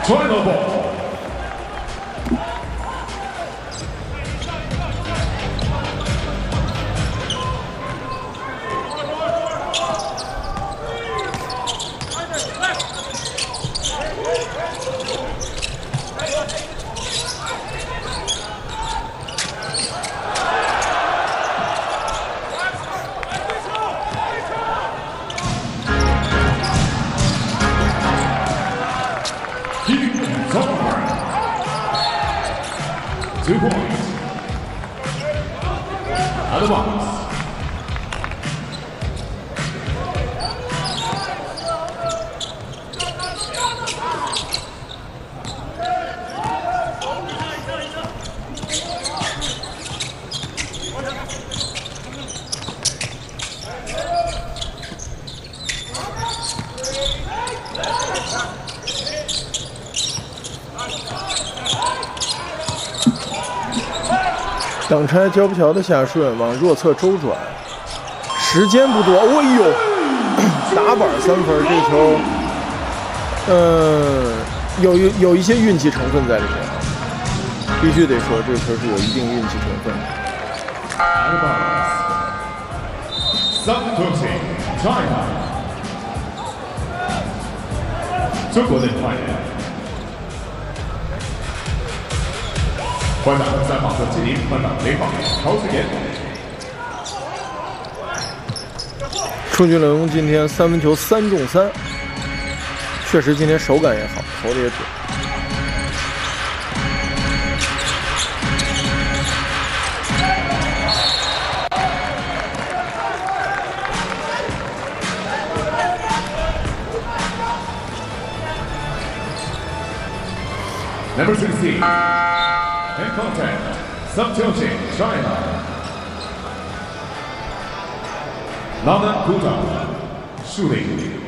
Final ball. Keep over. 2 points. Out of bounds. 挡拆交不桥的下顺往弱侧周转，时间不多。哎呦，打板3分，这球，有一些运气成分在里面啊，必须得说这球是有一定运气成分的。 中国队换人。换挡3号和吉林，换挡0号曹世岩。 楚俊龙今天3分球3中3，确实今天手感也好，投的也准。 Number 16, in contact, Subtilchi, China. Nana Kuta, shooting.